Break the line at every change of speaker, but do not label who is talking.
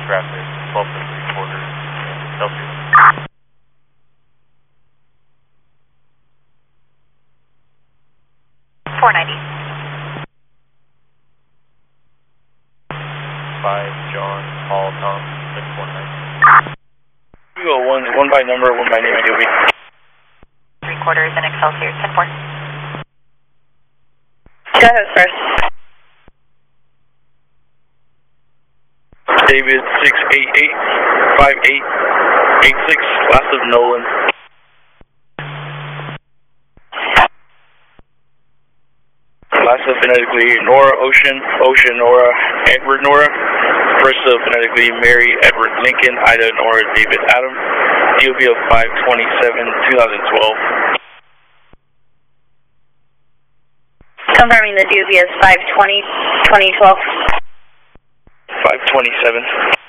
traffic, 12 and 3/4 Celsius.
490.
5 John Paul Tom 619.
You go one by number, one by name, and you'll be
3/4 in Excelsior 10-4.
Go ahead first.
David 688-5886, last of Nolan. Last of phonetically Nora Ocean, Ocean Nora, Edward Nora. First of phonetically Mary Edward Lincoln, Ida Nora David Adam. DOB of 5/27/2012.
Confirming the DOB is 5/20/2012.
5/27.